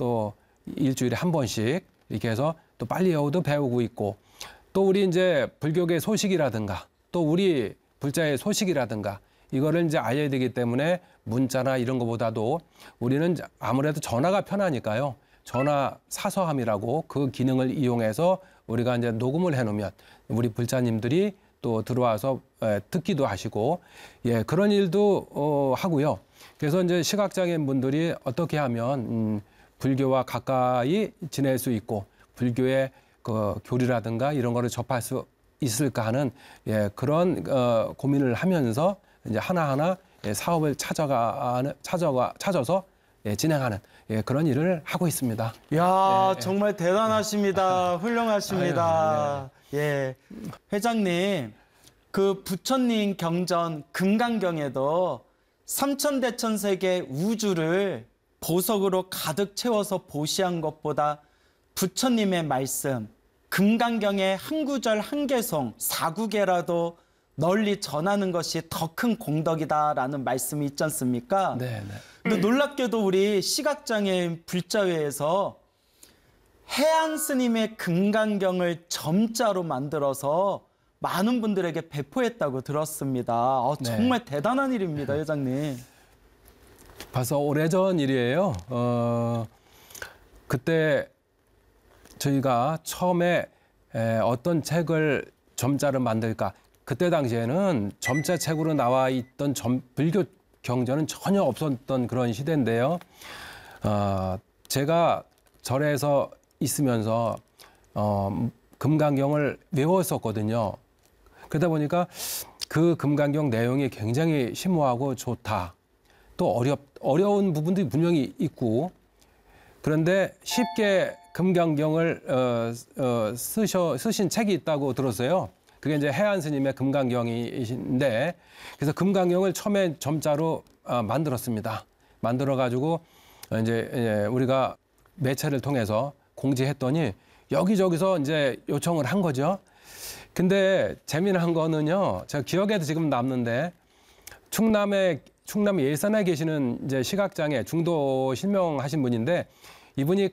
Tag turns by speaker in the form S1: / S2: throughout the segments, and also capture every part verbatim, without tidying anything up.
S1: 또 일주일에 한 번씩 이렇게 해서 또 빨리여우도 배우고 있고 또 우리 이제 불교계 소식이라든가 또 우리 불자의 소식이라든가 이거를 이제 알려야 되기 때문에 문자나 이런 것보다도 우리는 아무래도 전화가 편하니까요. 전화 사서함이라고 그 기능을 이용해서 우리가 이제 녹음을 해놓으면 우리 불자님들이 또 들어와서 듣기도 하시고 예 그런 일도 어, 하고요. 그래서 이제 시각장애인 분들이 어떻게 하면 음, 불교와 가까이 지낼 수 있고 불교의 그 교리라든가 이런 거를 접할 수 있을까 하는 예 그런 어, 고민을 하면서 이제 하나하나 예, 사업을 찾아가 찾아가 찾아서 예, 진행하는 예, 그런 일을 하고 있습니다.
S2: 이야
S1: 예,
S2: 정말 대단하십니다. 훌륭하십니다.
S1: 아유,
S2: 예, 회장님 그 부처님 경전 금강경에도 삼천대천세계 우주를 보석으로 가득 채워서 보시한 것보다 부처님의 말씀 금강경의 한 구절 한 개송 사구개라도 널리 전하는 것이 더 큰 공덕이다라는 말씀이 있지 않습니까?
S1: 네, 네.
S2: 근데 놀랍게도 우리 시각장애인 불자회에서 해안 스님의 금강경을 점자로 만들어서 많은 분들에게 배포했다고 들었습니다. 어, 정말
S1: 네.
S2: 대단한 일입니다, 회장님.
S1: 벌써 오래전 일이에요. 어, 그때 저희가 처음에 에, 어떤 책을 점자를 만들까? 그때 당시에는 점자 책으로 나와 있던 점, 불교 경전은 전혀 없었던 그런 시대인데요. 어, 제가 절에서 있으면서 어, 금강경을 외웠었거든요. 그러다 보니까 그 금강경 내용이 굉장히 심오하고 좋다. 또 어렵, 어려운 부분도 분명히 있고 그런데 쉽게 금강경을 어, 어, 쓰셔, 쓰신 책이 있다고 들었어요. 그게 이제 해안 스님의 금강경이신데 그래서 금강경을 처음에 점자로 어, 만들었습니다. 만들어 가지고 이제 우리가 매체를 통해서 공지했더니 여기저기서 이제 요청을 한 거죠. 근데 재미난 거는요. 제가 기억에도 지금 남는데 충남에 충남 예산에 계시는 이제 시각장애 중도 실명하신 분인데 이분이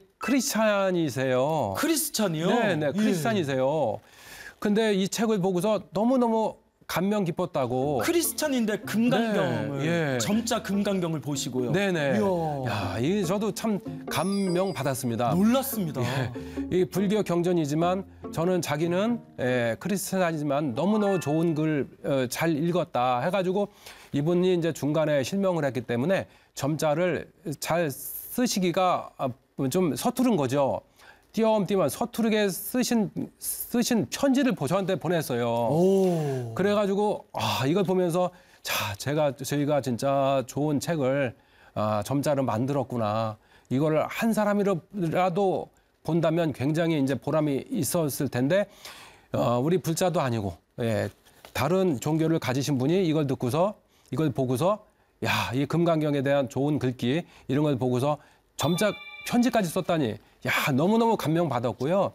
S1: 크리스찬이세요.
S2: 크리스찬이요?
S1: 네, 네, 크리스찬이세요. 근데 이 책을 보고서 너무너무 감명 깊었다고.
S2: 크리스찬인데 금강경을
S1: 네, 예.
S2: 점자 금강경을 보시고요.
S1: 네네.
S2: 이야.
S1: 야, 이 저도 참 감명 받았습니다.
S2: 놀랐습니다.
S1: 예, 이 불교 경전이지만 저는 자기는 예, 크리스찬이지만 너무너무 좋은 글 잘 어, 읽었다 해가지고 이분이 이제 중간에 실명을 했기 때문에 점자를 잘 쓰시기가 좀 서투른 거죠. 띄엄띄엄 서투르게 쓰신 쓰신 편지를 저한테 보냈어요.
S2: 오.
S1: 그래가지고 아 이걸 보면서 자 제가 저희가 진짜 좋은 책을 아, 점자로 만들었구나. 이거를 한 사람이라도 본다면 굉장히 이제 보람이 있었을 텐데 어, 우리 불자도 아니고 예, 다른 종교를 가지신 분이 이걸 듣고서 이걸 보고서 야, 이 금강경에 대한 좋은 글귀 이런 걸 보고서 점자 편지까지 썼다니 야 너무너무 감명받았고요.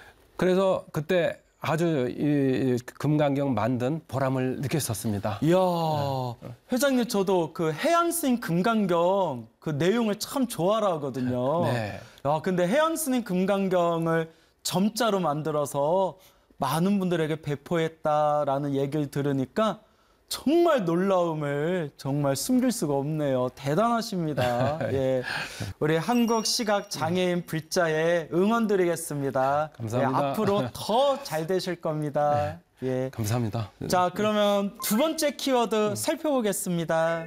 S1: 그래서 그때 아주 이 금강경 만든 보람을 느꼈었습니다.
S2: 이야, 회장님 저도 그 해양 스님 금강경 그 내용을 참 좋아라 하거든요.
S1: 네.
S2: 야, 근데 해양 스님 금강경을 점자로 만들어서 많은 분들에게 배포했다라는 얘기를 들으니까 정말 놀라움을 정말 숨길 수가 없네요. 대단하십니다. 예, 우리 한국 시각 장애인 불자에 응원드리겠습니다.
S1: 감사합니다.
S2: 예, 앞으로 더 잘 되실 겁니다. 예,
S1: 감사합니다.
S2: 자, 그러면 두 번째 키워드 살펴보겠습니다.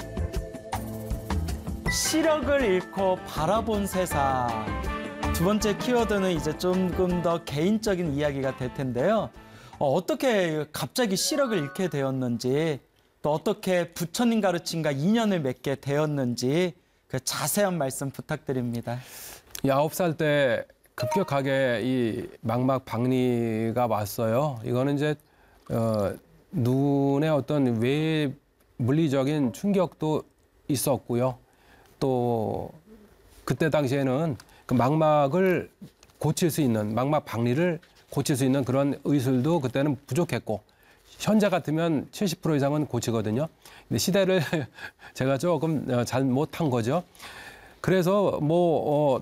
S2: 시력을 잃고 바라본 세상. 두 번째 키워드는 이제 조금 더 개인적인 이야기가 될 텐데요. 어, 어떻게 갑자기 시력을 잃게 되었는지 또 어떻게 부처님 가르침과 인연을 맺게 되었는지 그 자세한 말씀 부탁드립니다.
S1: 이 아홉 살 때 급격하게 이 망막 박리가 왔어요. 이거는 이제 어, 눈의 어떤 외 물리적인 충격도 있었고요. 또 그때 당시에는 그 망막을 고칠 수 있는 망막 박리를 고칠 수 있는 그런 의술도 그때는 부족했고 현재 같으면 칠십 퍼센트 이상은 고치거든요. 근데 시대를 제가 조금 잘 못한 거죠. 그래서 뭐 어,